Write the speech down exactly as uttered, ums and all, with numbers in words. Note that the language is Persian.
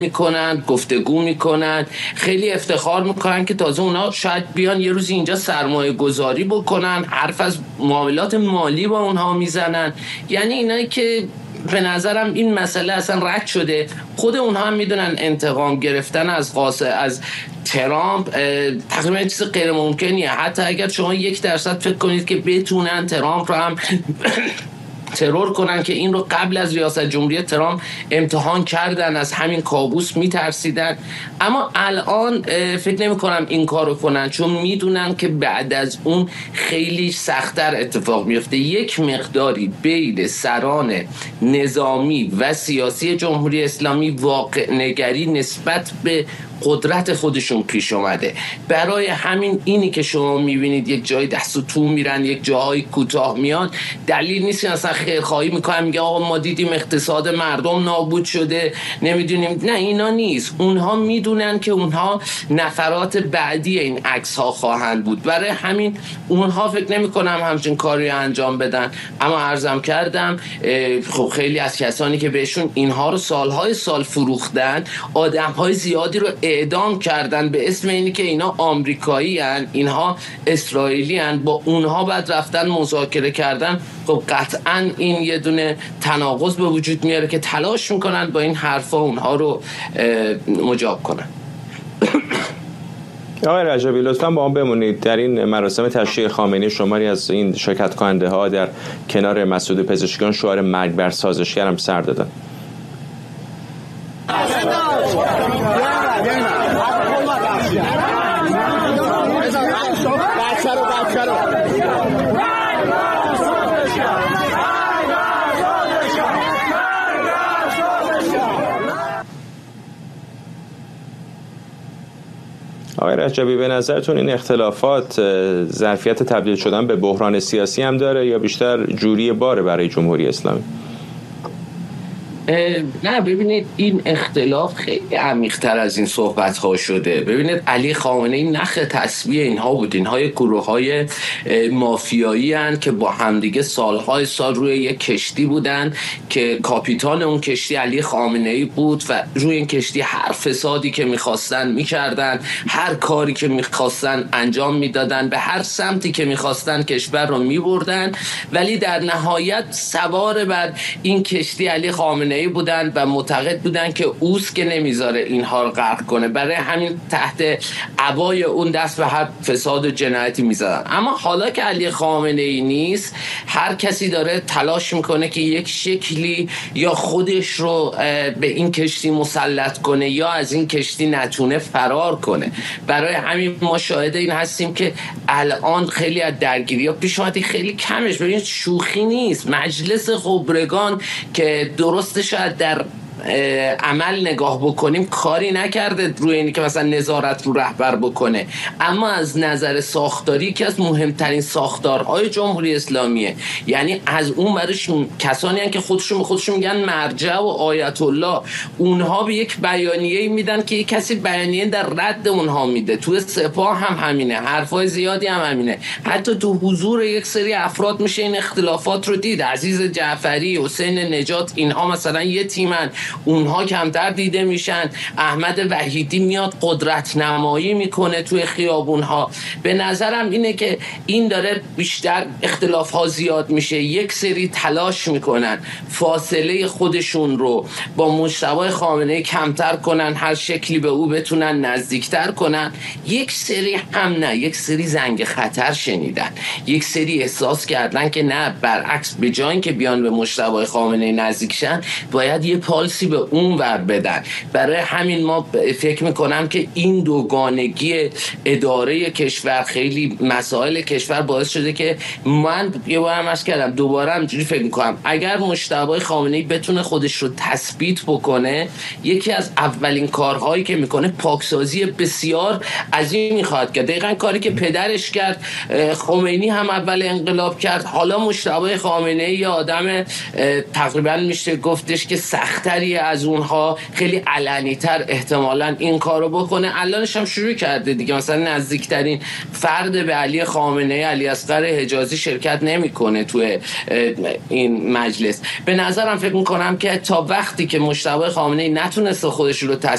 میکنن، گفتگو میکنن، خیلی افتخار میکنن که تازه اونا شاید بیان یه روزی اینجا سرمایه گذاری بکنن، حرف از معاملات مالی با اونها میزنن. یعنی اینایی که به نظرم این مسئله اصلا رد شده. خود اونها هم میدونن انتقام گرفتن از قاسم از ترامپ تقریبا چیز غیر ممکنیه. حتی اگر شما یک درصد فکر کنید که بتونن ترامپ رو هم ترور کنن، که این رو قبل از ریاست جمهوری ترامپ امتحان کردن، از همین کابوس میترسیدن، اما الان فکر نمی کنم این کار رو کنن، چون میدونن که بعد از اون خیلی سخت‌تر اتفاق میفته. یک مقداری بین سران نظامی و سیاسی جمهوری اسلامی واقع نگری نسبت به قدرت خودشون پیش اومده. برای همین اینی که شما میبینید یک جای دست و تو میرن، یک جاهای کوتاه میان، دلیل نیست اصلا خیرخواهی میکنن، میگه آقا ما دیدیم اقتصاد مردم نابود شده، نمیدونیم. نه، اینا نیست. اونها میدونن که اونها نفرات بعدی این عکس ها خواهند بود. برای همین اونها فکر نمیکنم همچین کاری انجام بدن. اما عرضم کردم خب خیلی از کسانی که بهشون اینها رو سالهای سال فروختن، آدمهای زیادی رو اعدام کردن به اسم اینی که اینا آمریکایی هن، اینها اسرائیلی هن، با اونها بعد رفتن مذاکره کردن. خب قطعا این یه دونه تناقض به وجود میاره که تلاش میکنن با این حرفا اونها رو مجاب کنن. آقای رجبی لطفاً با هم بمونید. در این مراسم تشییع خامنه‌ای شماری از این شرکت کننده ها در کنار مسعود پزشکیان شعار مرگ بر سازشگر هم سر دادن. آقای رجبی به نظرتون این اختلافات ظرفیت تبدیل شدن به بحران سیاسی هم داره یا بیشتر جوری باره برای جمهوری اسلامی؟ نه، ببینید این اختلاف خیلی عمیق‌تر از این صحبت ها شده. ببینید علی خامنه‌ای نخ تسبیح اینها بود. اینها یک گروه های مافیایی هستند که با همدیگه سالهای سال روی یک کشتی بودن که کاپیتان اون کشتی علی خامنه‌ای بود و روی این کشتی هر فسادی که میخواستن میکردن، هر کاری که میخواستن انجام میدادن، به هر سمتی که میخواستن کشور رو میبردن، ولی در نهایت سوار بر این کشتی علی خامنه‌ای بودن و معتقد بودن که اوست که نمیذاره اینها رو غرق کنه. برای همین تحت عبای اون دست به هر فساد و جنایتی میزدن. اما حالا که علی خامنه‌ای نیست، هر کسی داره تلاش میکنه که یک شکلی یا خودش رو به این کشتی مسلط کنه یا از این کشتی نتونه فرار کنه. برای همین ما شاهد این هستیم که الان خیلی از درگیری‌ها پیش اومده، خیلی کمش. ببینید شوخی نیست. مجلس خبرگان که درست شاید در عمل نگاه بکنیم کاری نکرده روی اینی که مثلا نظارت رو رهبر بکنه، اما از نظر ساختاری که از مهمترین ساختارهای جمهوری اسلامیه. یعنی از اون برش کسانی هستند که خودشون به خودشون میگن مرجع و آیت الله، اونها به یک بیانیه میدن که یک کسی بیانیه در رد اونها میده. تو سپاه هم همینه، حرفای زیادی هم همینه. حتی تو حضور یک سری افراد میشه این اختلافات رو دید. عزیز جعفری، حسین نجات، اینها مثلا یه تیمن، اونها کمتر دیده میشن. احمد وحیدی میاد قدرت نمایی میکنه توی خیابونها. به نظرم اینه که این داره بیشتر اختلاف ها زیاد میشه. یک سری تلاش میکنن فاصله خودشون رو با مجتبی خامنه‌ای کمتر کنن، هر شکلی به او بتونن نزدیکتر کنن. یک سری هم نه، یک سری زنگ خطر شنیدن، یک سری احساس کردن که نه، برعکس، به جای اینکه بیان به مجتبی خامنه‌ای نزدیک شن، باید یه پالسی به اون ور بدن. برای همین ما فکر میکنم که این دوگانگی اداره کشور، خیلی مسائل کشور باعث شده که من یه بارم عرض کردم، دوباره همجوری فکر میکنم اگر مجتبی خامنه‌ای بتونه خودش رو تثبیت بکنه، یکی از اولین کارهایی که میکنه پاکسازی بسیار عظیمی خواهد کرد. دقیقاً کاری که پدرش کرد. خمینی هم اول انقلاب کرد، حالا مجتبی خامنه‌ای یه آدم تقریبا میشه گفتش که سختری دیگری از اونها خیلی علنی تر احتمالاً این کارو بکنه. الانش هم شروع کرده دیگه، مثلا نزدیکترین فرد به علی خامنه ای علی اصغر حجازی شرکت نمیکنه توی این مجلس. به نظرم فکر میکنم که تا وقتی که مجتبی خامنه ای نتونسته خودش رو